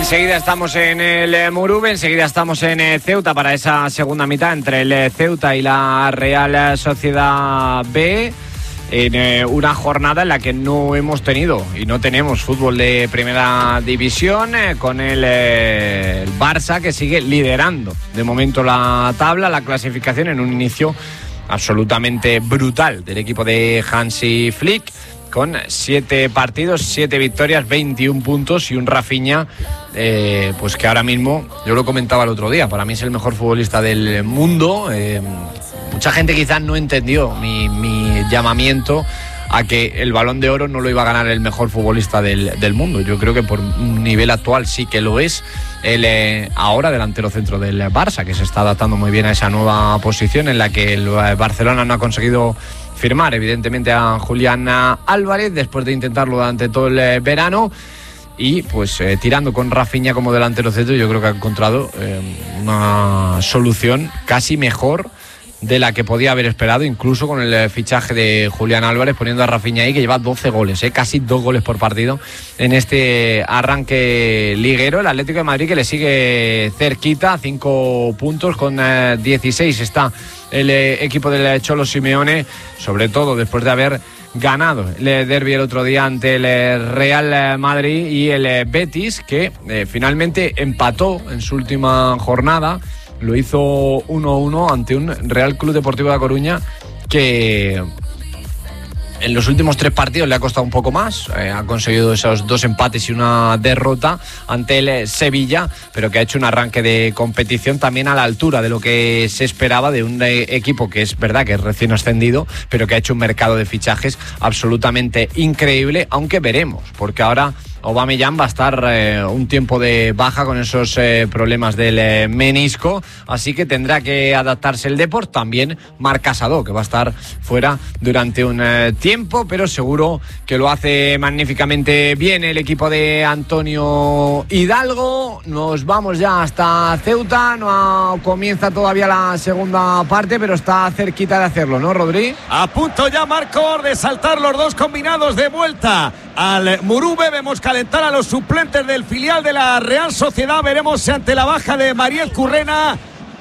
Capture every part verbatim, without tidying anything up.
Enseguida estamos en el Muruve, enseguida estamos en Ceuta para esa segunda mitad entre el Ceuta y la Real Sociedad B, en una jornada en la que no hemos tenido y no tenemos fútbol de primera división, con el, el Barça que sigue liderando de momento la tabla, la clasificación, en un inicio absolutamente brutal del equipo de Hansi Flick, con siete partidos, siete victorias, veintiún puntos y un Rafinha, eh, pues que ahora mismo, yo lo comentaba el otro día, para mí es el mejor futbolista del mundo. Eh, mucha gente quizás no entendió mi, mi llamamiento a que el Balón de Oro no lo iba a ganar el mejor futbolista del, del mundo. Yo creo que por un nivel actual sí que lo es. El eh, ahora delantero centro del Barça, que se está adaptando muy bien a esa nueva posición en la que el Barcelona no ha conseguido firmar evidentemente a Julián Álvarez después de intentarlo durante todo el verano, y pues eh, tirando con Rafinha como delantero centro, yo creo que ha encontrado eh, una solución casi mejor de la que podía haber esperado, incluso con el fichaje de Julián Álvarez, poniendo a Rafinha ahí, que lleva doce goles, ¿eh? casi dos goles por partido en este arranque liguero. El Atlético de Madrid, que le sigue cerquita, cinco puntos, con eh, dieciséis está el eh, equipo del Cholo Simeone, sobre todo después de haber ganado el derbi el otro día ante el Real Madrid, y el Betis, que eh, finalmente empató en su última jornada. Lo hizo uno uno ante un Real Club Deportivo de La Coruña que en los últimos tres partidos le ha costado un poco más. Eh, ha conseguido esos dos empates y una derrota ante el Sevilla, pero que ha hecho un arranque de competición también a la altura de lo que se esperaba de un eh, equipo que es verdad que es recién ascendido, pero que ha hecho un mercado de fichajes absolutamente increíble, aunque veremos, porque ahora Aubameyang va a estar eh, un tiempo de baja con esos eh, problemas del eh, menisco, así que tendrá que adaptarse el Depor. También Marc Casado, que va a estar fuera durante un eh, tiempo, pero seguro que lo hace magníficamente bien el equipo de Antonio Hidalgo. Nos vamos ya hasta Ceuta, no comienza todavía la segunda parte, pero está cerquita de hacerlo, ¿no, Rodri? A punto ya Marcos de saltar los dos combinados de vuelta al Muruve. Vemos calentar a los suplentes del filial de la Real Sociedad. Veremos si ante la baja de Mariel Currena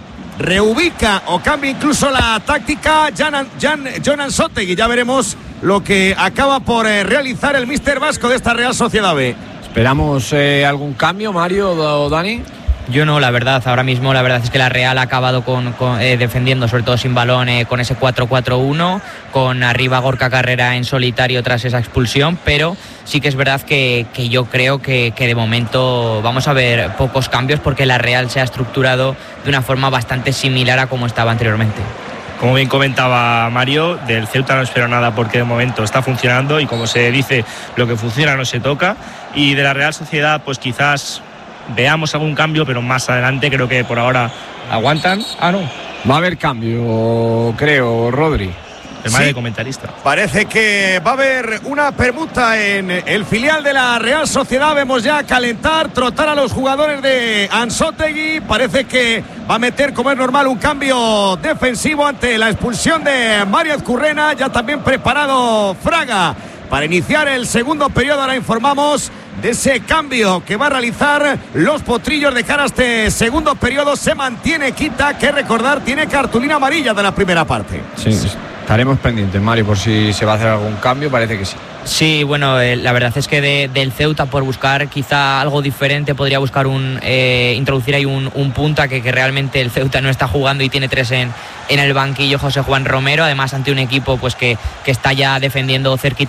reubica o cambia incluso la táctica Jan, Jan, Jon Ansotegui. Ya veremos lo que acaba por eh, realizar el míster vasco de esta Real Sociedad B. ¿Esperamos eh, algún cambio, Mario o Dani? Yo no, la verdad, ahora mismo la verdad es que la Real ha acabado con, con, eh, defendiendo, sobre todo sin balón, eh, con ese cuatro cuatro uno, con arriba Gorka Carrera en solitario tras esa expulsión, pero sí que es verdad que, que yo creo que, que de momento vamos a ver pocos cambios, porque la Real se ha estructurado de una forma bastante similar a como estaba anteriormente. Como bien comentaba Mario, del Ceuta no espero nada porque de momento está funcionando y, como se dice, lo que funciona no se toca, y de la Real Sociedad pues quizás veamos algún cambio, pero más adelante. Creo que por ahora aguantan. Ah, no. Va a haber cambio, creo, Rodri. El sí, de comentarista. Parece que va a haber una permuta en el filial de la Real Sociedad. Vemos ya calentar, trotar a los jugadores de Ansotegui. Parece que va a meter, como es normal, un cambio defensivo ante la expulsión de Mario Currena. Ya también preparado Fraga para iniciar el segundo periodo. Ahora informamos de ese cambio que va a realizar los potrillos de cara a este segundo periodo. Se mantiene Quita, que recordar tiene cartulina amarilla de la primera parte. Sí, estaremos pendientes, Mario, por si se va a hacer algún cambio. Parece que sí. Sí, bueno, eh, la verdad es que de, del Ceuta, por buscar quizá algo diferente, podría buscar un eh, introducir ahí un, un punta que, que realmente el Ceuta no está jugando y tiene tres en, en el banquillo, José Juan Romero, además ante un equipo pues que, que está ya defendiendo cerquita